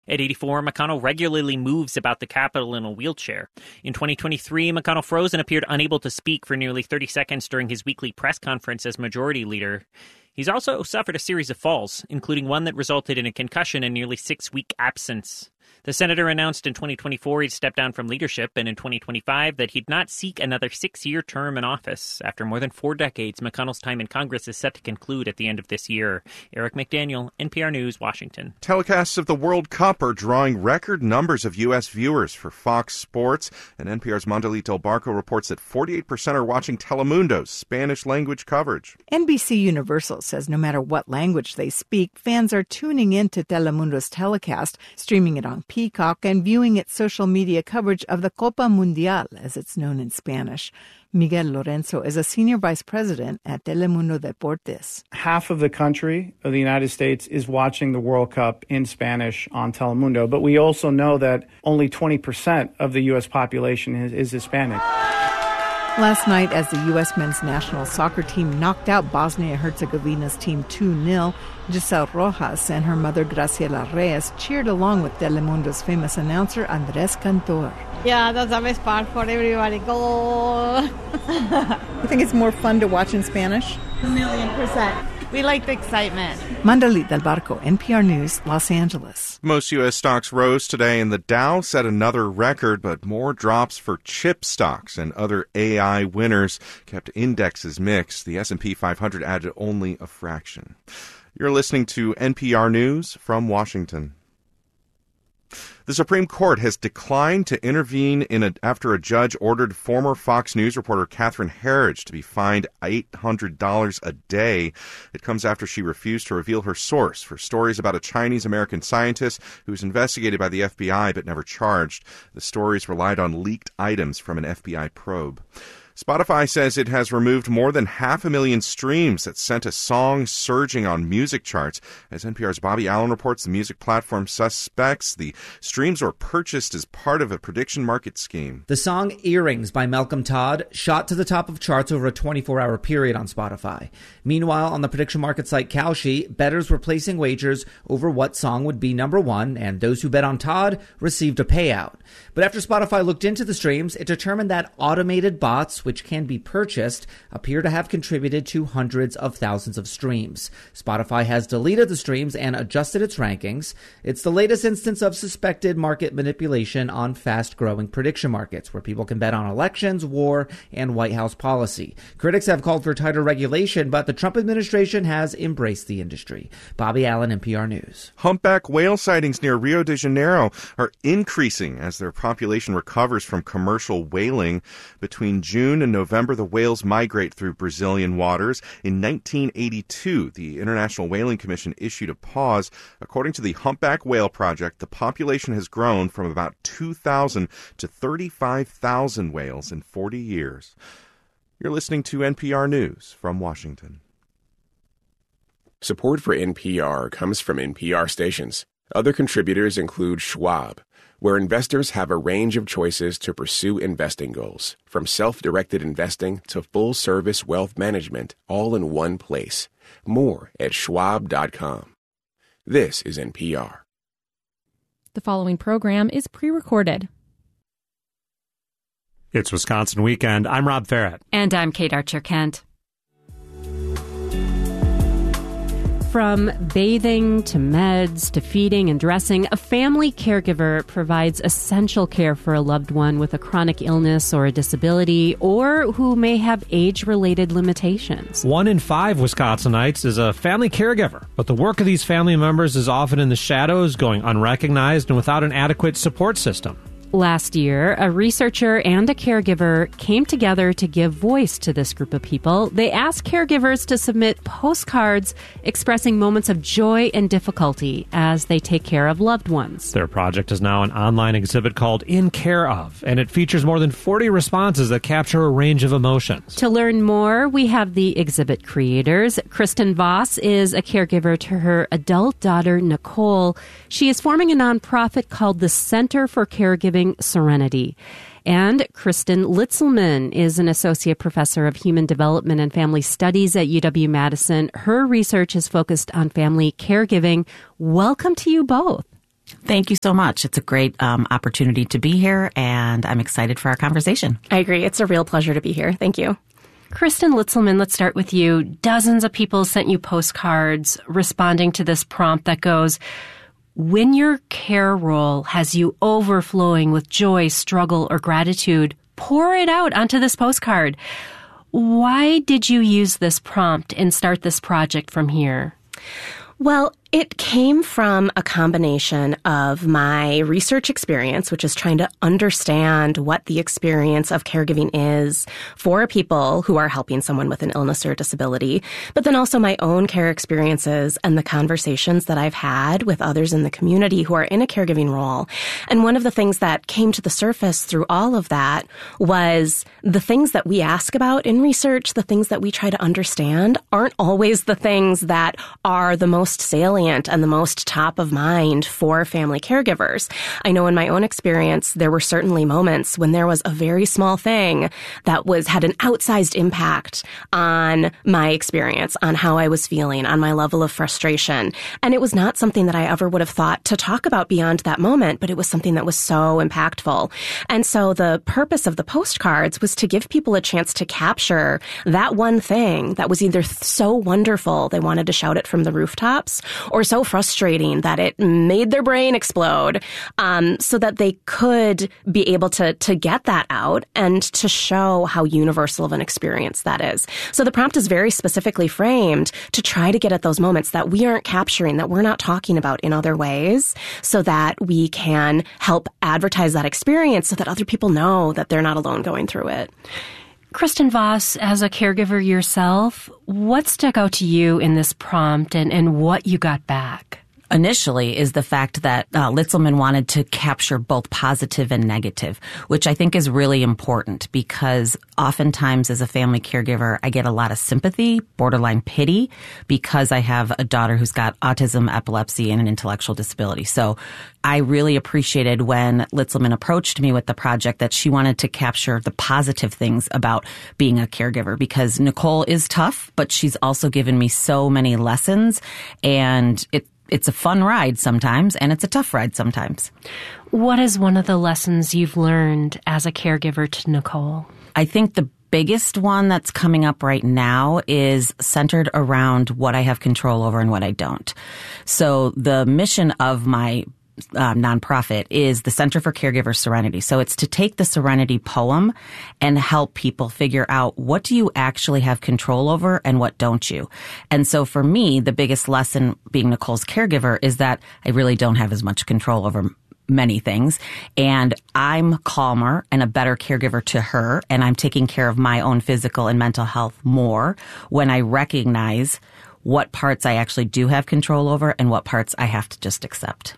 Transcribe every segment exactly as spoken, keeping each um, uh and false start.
At eighty-four, McConnell regularly moves about the Capitol in a wheelchair. In twenty twenty-three, McConnell froze and appeared unable to speak for nearly thirty seconds during his weekly press conference as Majority Leader. He's also suffered a series of falls, including one that resulted in a concussion and nearly six-week absence. The senator announced in twenty twenty-four he'd stepped down from leadership, and in twenty twenty-five that he'd not seek another six-year term in office. After more than four decades, McConnell's time in Congress is set to conclude at the end of this year. Eric McDaniel, N P R News, Washington. Telecasts of the World Cup are drawing record numbers of U S viewers for Fox Sports, and N P R's Mondelita Del Barco reports that forty-eight percent are watching Telemundo's Spanish-language coverage. N B C Universal says no matter what language they speak, fans are tuning in to Telemundo's telecast, streaming it on Peacock, and viewing its social media coverage of the Copa Mundial, as it's known in Spanish. Miguel Lorenzo is a senior vice president at Telemundo Deportes. Half of the country of the United States is watching the World Cup in Spanish on Telemundo, but we also know that only twenty percent of the U S population is, is Hispanic. Last night, as the U S men's national soccer team knocked out Bosnia-Herzegovina's team two nil, Giselle Rojas and her mother Graciela Reyes cheered along with Telemundo's famous announcer Andrés Cantor. Yeah, that's the best part for everybody. Go! You think it's more fun to watch in Spanish? A million percent. We like the excitement. Mondelita Del Barco, N P R News, Los Angeles. Most U S stocks rose today, and the Dow set another record, but more drops for chip stocks and other A I winners kept indexes mixed. The S and P five hundred added only a fraction. You're listening to N P R News from Washington. The Supreme Court has declined to intervene in a, after a judge ordered former Fox News reporter Catherine Herridge to be fined eight hundred dollars a day. It comes after she refused to reveal her source for stories about a Chinese-American scientist who was investigated by the F B I but never charged. The stories relied on leaked items from an F B I probe. Spotify says it has removed more than half a million streams that sent a song surging on music charts. As N P R's Bobby Allen reports, the music platform suspects the streams were purchased as part of a prediction market scheme. The song Earrings by Malcolm Todd shot to the top of charts over a twenty-four hour period on Spotify. Meanwhile, on the prediction market site Kalshi, bettors were placing wagers over what song would be number one, and those who bet on Todd received a payout. But after Spotify looked into the streams, it determined that automated bots, which can be purchased, appear to have contributed to hundreds of thousands of streams. Spotify has deleted the streams and adjusted its rankings. It's the latest instance of suspected market manipulation on fast-growing prediction markets, where people can bet on elections, war, and White House policy. Critics have called for tighter regulation, but the Trump administration has embraced the industry. Bobby Allen, N P R News. Humpback whale sightings near Rio de Janeiro are increasing as their population recovers from commercial whaling. Between June and November, the whales migrate through Brazilian waters. In nineteen eighty-two, the International Whaling Commission issued a pause. According to the Humpback Whale Project, the population has grown from about two thousand to thirty-five thousand whales in forty years. You're listening to N P R News from Washington. Support for N P R comes from N P R stations. Other contributors include Schwab, where investors have a range of choices to pursue investing goals, from self-directed investing to full-service wealth management, all in one place. More at schwab dot com. This is N P R. The following program is pre-recorded. It's Wisconsin Weekend. I'm Rob Farrett. And I'm Kate Archer-Kent. From bathing to meds to feeding and dressing, a family caregiver provides essential care for a loved one with a chronic illness or a disability, or who may have age-related limitations. One in five Wisconsinites is a family caregiver, but the work of these family members is often in the shadows, going unrecognized and without an adequate support system. Last year, a researcher and a caregiver came together to give voice to this group of people. They asked caregivers to submit postcards expressing moments of joy and difficulty as they take care of loved ones. Their project is now an online exhibit called In Care Of, and it features more than forty responses that capture a range of emotions. To learn more, we have the exhibit creators. Kristen Voss is a caregiver to her adult daughter, Nicole. She is forming a nonprofit called the Center for Caregiving Serenity. And Kristen Litzelman is an associate professor of human development and family studies at U W-Madison. Her research is focused on family caregiving. Welcome to you both. Thank you so much. It's a great um, opportunity to be here, and I'm excited for our conversation. I agree. It's a real pleasure to be here. Thank you. Kristen Litzelman, let's start with you. Dozens of people sent you postcards responding to this prompt that goes, when your care role has you overflowing with joy, struggle, or gratitude, pour it out onto this postcard. Why did you use this prompt and start this project from here? Well, it came from a combination of my research experience, which is trying to understand what the experience of caregiving is for people who are helping someone with an illness or disability, but then also my own care experiences and the conversations that I've had with others in the community who are in a caregiving role. And one of the things that came to the surface through all of that was the things that we ask about in research, the things that we try to understand, aren't always the things that are the most salient and the most top of mind for family caregivers. I know in my own experience, there were certainly moments when there was a very small thing that was had an outsized impact on my experience, on how I was feeling, on my level of frustration. And it was not something that I ever would have thought to talk about beyond that moment, but it was something that was so impactful. And so the purpose of the postcards was to give people a chance to capture that one thing that was either so wonderful they wanted to shout it from the rooftops, or so frustrating that it made their brain explode, um, so that they could be able to to get that out and to show how universal of an experience that is. So the prompt is very specifically framed to try to get at those moments that we aren't capturing, that we're not talking about in other ways, so that we can help advertise that experience so that other people know that they're not alone going through it. Kristen Voss, as a caregiver yourself, what stuck out to you in this prompt and, and what you got back? Initially is the fact that uh, Litzelman wanted to capture both positive and negative, which I think is really important because oftentimes as a family caregiver, I get a lot of sympathy, borderline pity, because I have a daughter who's got autism, epilepsy, and an intellectual disability. So I really appreciated when Litzelman approached me with the project that she wanted to capture the positive things about being a caregiver, because Nicole is tough, but she's also given me so many lessons, and it It's a fun ride sometimes, and it's a tough ride sometimes. What is one of the lessons you've learned as a caregiver to Nicole? I think the biggest one that's coming up right now is centered around what I have control over and what I don't. So the mission of my Um, nonprofit is the Center for Caregiver Serenity. So it's to take the Serenity poem and help people figure out what do you actually have control over and what don't you. And so for me, the biggest lesson being Nicole's caregiver is that I really don't have as much control over many things. And I'm calmer and a better caregiver to her. And I'm taking care of my own physical and mental health more when I recognize what parts I actually do have control over and what parts I have to just accept.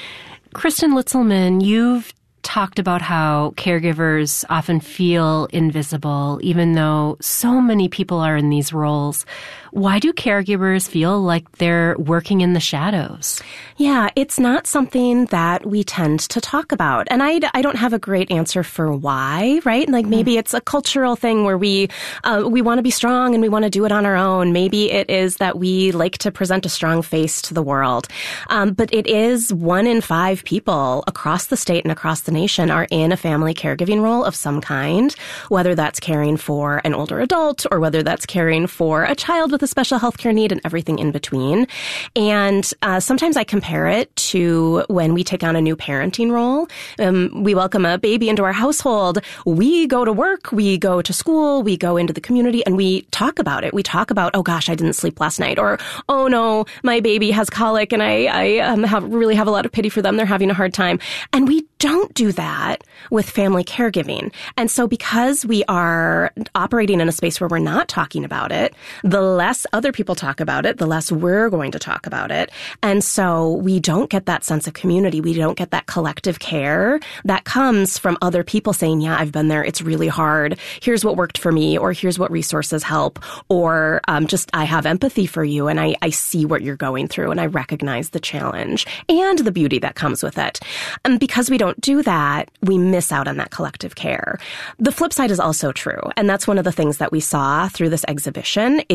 Kristen Litzelman, you've talked about how caregivers often feel invisible, even though so many people are in these roles. Why do caregivers feel like they're working in the shadows? Yeah, it's not something that we tend to talk about. And I, I don't have a great answer for why, right? Like maybe it's a cultural thing where we uh, we want to be strong and we want to do it on our own. Maybe it is that we like to present a strong face to the world. Um, but it is one in five people across the state and across the nation are in a family caregiving role of some kind, whether that's caring for an older adult or whether that's caring for a child with a special healthcare need and everything in between. And uh, sometimes I compare it to when we take on a new parenting role. Um, we welcome a baby into our household. We go to work, we go to school, we go into the community, and we talk about it. We talk about, oh gosh, I didn't sleep last night, or oh no, my baby has colic and I, I um, have, really have a lot of pity for them. They're having a hard time. And we don't do that with family caregiving. And so because we are operating in a space where we're not talking about it, the less other people talk about it, the less we're going to talk about it. And so we don't get that sense of community. We don't get that collective care that comes from other people saying, yeah, I've been there. It's really hard. Here's what worked for me, or here's what resources help, or um, just I have empathy for you and I, I see what you're going through and I recognize the challenge and the beauty that comes with it. And because we don't do that, we miss out on that collective care. The flip side is also true. And that's one of the things that we saw through this exhibition is that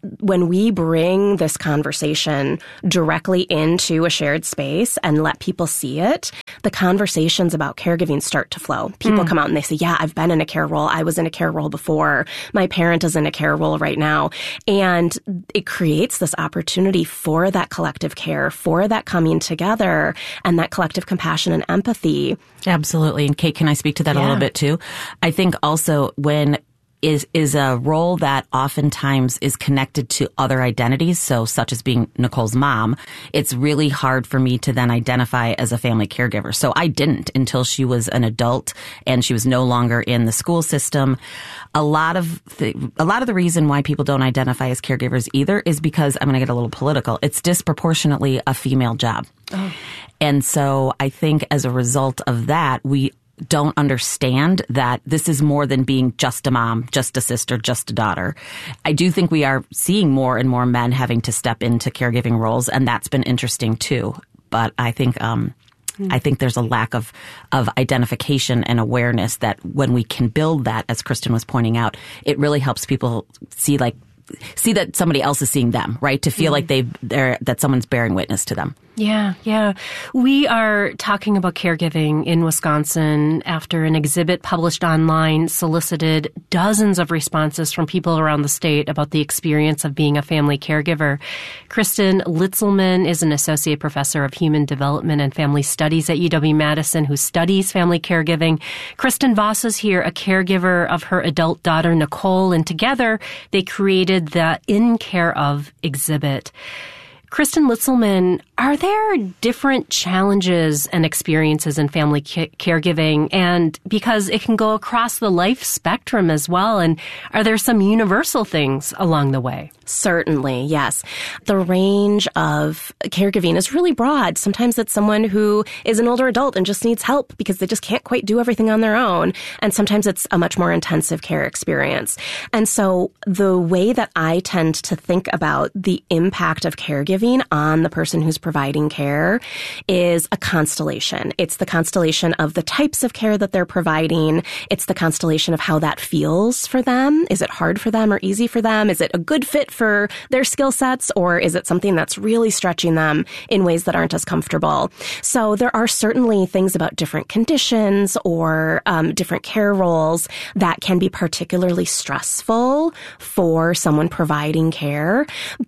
when we bring this conversation directly into a shared space and let people see it, the conversations about caregiving start to flow. People mm. come out and they say, yeah, I've been in a care role. I was in a care role before. My parent is in a care role right now. And it creates this opportunity for that collective care, for that coming together and that collective compassion and empathy. Absolutely. And Kate, can I speak to that yeah. a little bit too? I think also when is is a role that oftentimes is connected to other identities, so such as being Nicole's mom, it's really hard for me to then identify as a family caregiver. So I didn't until she was an adult and she was no longer in the school system. A lot of the, a lot of the reason why people don't identify as caregivers either is because, I'm going to get a little political, it's disproportionately a female job. Oh. And so I think as a result of that, we don't understand that this is more than being just a mom, just a sister, just a daughter. I do think we are seeing more and more men having to step into caregiving roles, and that's been interesting too. But I think um, mm. I think there's a lack of of identification and awareness that when we can build that, as Kristen was pointing out, it really helps people see like see that somebody else is seeing them, right? To feel mm. like they they're that someone's bearing witness to them. Yeah, yeah. We are talking about caregiving in Wisconsin after an exhibit published online solicited dozens of responses from people around the state about the experience of being a family caregiver. Kristen Litzelman is an associate professor of human development and family studies at U W-Madison who studies family caregiving. Kristen Voss is here, a caregiver of her adult daughter, Nicole, and together they created the In Care Of exhibit. Kristen Litzelman, are there different challenges and experiences in family ca- caregiving? And because it can go across the life spectrum as well. And are there some universal things along the way? Certainly, yes. The range of caregiving is really broad. Sometimes it's someone who is an older adult and just needs help because they just can't quite do everything on their own. And sometimes it's a much more intensive care experience. And so the way that I tend to think about the impact of caregiving on the person who's providing care is a constellation. It's the constellation of the types of care that they're providing. It's the constellation of how that feels for them. Is it hard for them or easy for them? Is it a good fit for their skill sets, or is it something that's really stretching them in ways that aren't as comfortable? So there are certainly things about different conditions or um, different care roles that can be particularly stressful for someone providing care.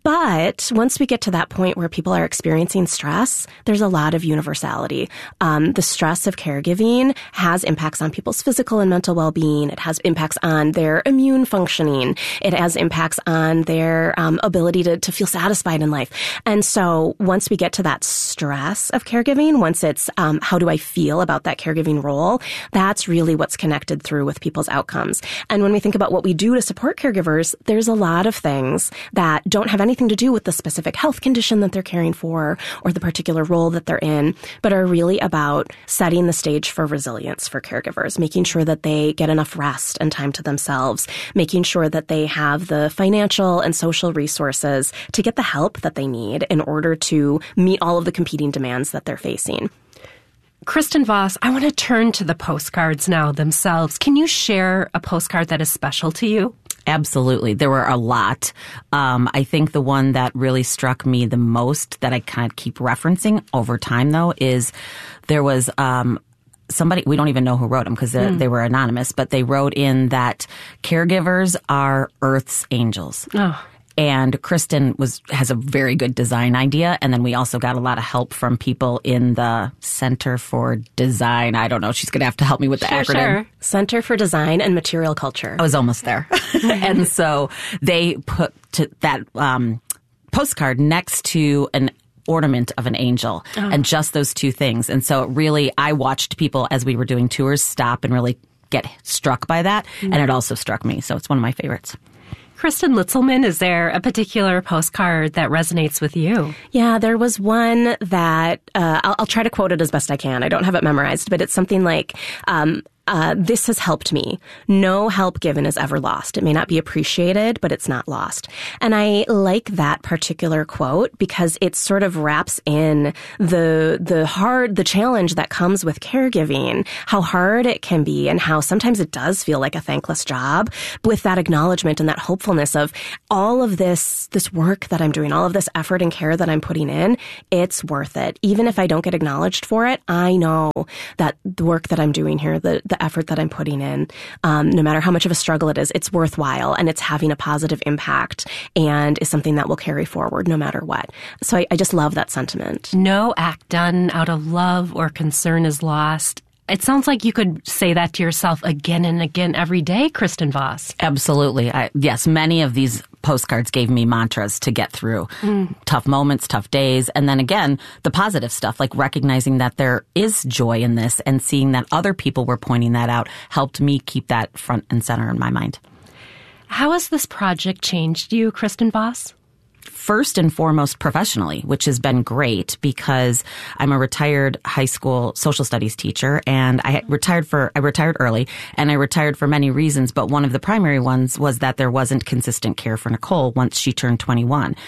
But once we get to that point where people are experiencing stress, there's a lot of universality. Um, the stress of caregiving has impacts on people's physical and mental well-being. It has impacts on their immune functioning. It has impacts on their um, ability to, to feel satisfied in life. And so once we get to that stress of caregiving, once it's um, how do I feel about that caregiving role, that's really what's connected through with people's outcomes. And when we think about what we do to support caregivers, there's a lot of things that don't have anything to do with the specific health condition that they're caring for or the particular role that they're in, but are really about setting the stage for resilience for caregivers, making sure that they get enough rest and time to themselves, making sure that they have the financial and social resources to get the help that they need in order to meet all of the competing demands that they're facing. Kristen Voss, I want to turn to the postcards now themselves. Can you share a postcard that is special to you? Absolutely. There were a lot. Um, I think the one that really struck me the most that I kind of keep referencing over time, though, is there was um, somebody, we don't even know who wrote them because mm. they were anonymous, but they wrote in that caregivers are Earth's angels. Oh. And Kristen was has a very good design idea. And then we also got a lot of help from people in the Center for Design. I don't know. She's going to have to help me with the sure, acronym. Sure. Center for Design and Material Culture. I was almost there. And so they put to that um, postcard next to an ornament of an angel oh. and just those two things. And so really, I watched people as we were doing tours stop and really get struck by that. Mm. And it also struck me. So it's one of my favorites. Kristen Litzelman, is there a particular postcard that resonates with you? Yeah, there was one that, uh, I'll, I'll try to quote it as best I can. I don't have it memorized, but it's something like, um, uh, this has helped me. No help given is ever lost. It may not be appreciated, but it's not lost. And I like that particular quote because it sort of wraps in the the hard, the challenge that comes with caregiving, how hard it can be and how sometimes it does feel like a thankless job, with that acknowledgement and that hopefulness of all of this, this work that I'm doing, all of this effort and care that I'm putting in, it's worth it. Even if I don't get acknowledged for it, I know that the work that I'm doing here, the, the effort that I'm putting in, um, no matter how much of a struggle it is, it's worthwhile and it's having a positive impact and is something that will carry forward no matter what. So I, I just love that sentiment. No act done out of love or concern is lost. It sounds like you could say that to yourself again and again every day, Kristen Voss. Absolutely. I, yes, many of these postcards gave me mantras to get through mm. tough moments, tough days. And then again, the positive stuff, like recognizing that there is joy in this and seeing that other people were pointing that out helped me keep that front and center in my mind. How has this project changed you, Kristen Voss? First and foremost professionally, which has been great because I'm a retired high school social studies teacher, and I retired for I retired early, and I retired for many reasons, but one of the primary ones was that there wasn't consistent care for Nicole once she turned twenty-one.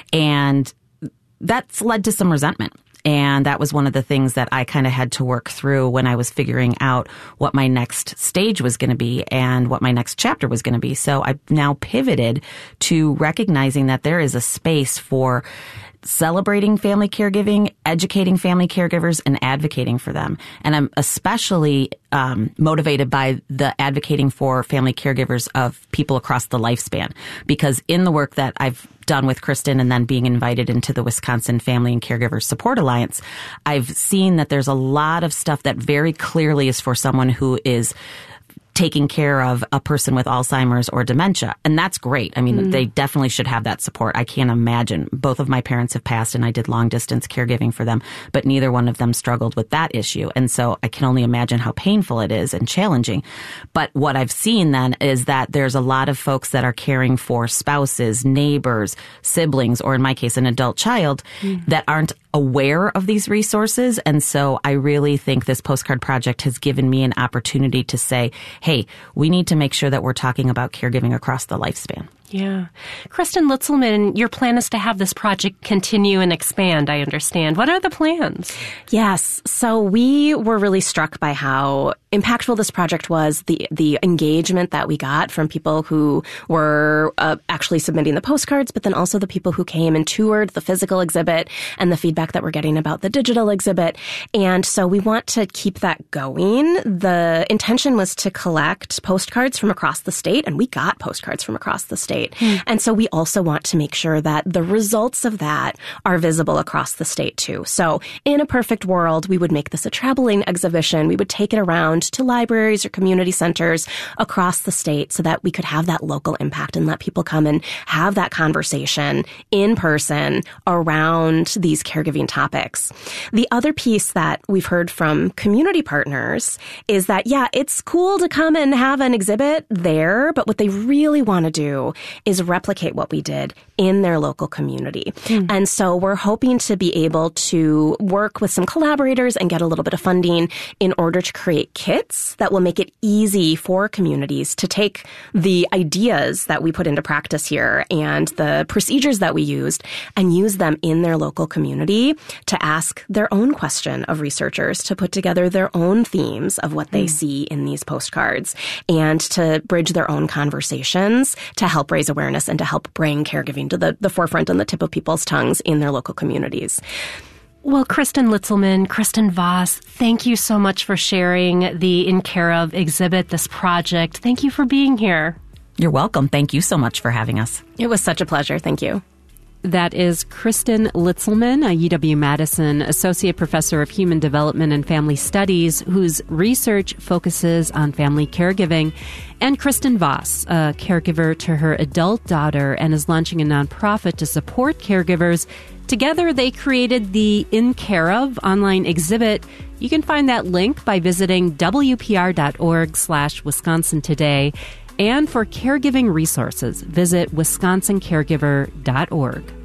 And that's led to some resentment. And that was one of the things that I kind of had to work through when I was figuring out what my next stage was going to be and what my next chapter was going to be. So I've now pivoted to recognizing that there is a space for celebrating family caregiving, educating family caregivers, and advocating for them. And I'm especially um, motivated by the advocating for family caregivers of people across the lifespan, because in the work that I've done with Kristen and then being invited into the Wisconsin Family and Caregiver Support Alliance, I've seen that there's a lot of stuff that very clearly is for someone who is taking care of a person with Alzheimer's or dementia. And that's great. I mean, mm. they definitely should have that support. I can't imagine. Both of my parents have passed and I did long distance caregiving for them, but neither one of them struggled with that issue. And so I can only imagine how painful it is and challenging. But what I've seen then is that there's a lot of folks that are caring for spouses, neighbors, siblings, or in my case, an adult child mm. that aren't aware of these resources. And so I really think this postcard project has given me an opportunity to say, hey, we need to make sure that we're talking about caregiving across the lifespan. Yeah. Kristen Litzelman, your plan is to have this project continue and expand, I understand. What are the plans? Yes. So we were really struck by how impactful this project was, the the engagement that we got from people who were uh, actually submitting the postcards, but then also the people who came and toured the physical exhibit and the feedback that we're getting about the digital exhibit. And so we want to keep that going. The intention was to collect postcards from across the state, and we got postcards from across the state. Mm. And so we also want to make sure that the results of that are visible across the state too. So in a perfect world, we would make this a traveling exhibition. We would take it around to libraries or community centers across the state so that we could have that local impact and let people come and have that conversation in person around these caregiving topics. The other piece that we've heard from community partners is that, yeah, it's cool to come and have an exhibit there, but what they really want to do is replicate what we did in their local community. Mm. And so we're hoping to be able to work with some collaborators and get a little bit of funding in order to create kits that will make it easy for communities to take the ideas that we put into practice here and the procedures that we used and use them in their local community to ask their own question of researchers, to put together their own themes of what they mm. see in these postcards, and to bridge their own conversations to help raise awareness and to help bring caregiving to the, the forefront and the tip of people's tongues in their local communities. Well, Kristen Litzelman, Kristen Voss, thank you so much for sharing the In Care Of exhibit, this project. Thank you for being here. You're welcome. Thank you so much for having us. It was such a pleasure. Thank you. That is Kristen Litzelman, a U W-Madison Associate Professor of Human Development and Family Studies, whose research focuses on family caregiving, and Kristen Voss, a caregiver to her adult daughter and is launching a nonprofit to support caregivers. Together, they created the In Care Of online exhibit. You can find that link by visiting W P R dot org slash Wisconsin Today. And for caregiving resources, visit Wisconsin Caregiver dot org.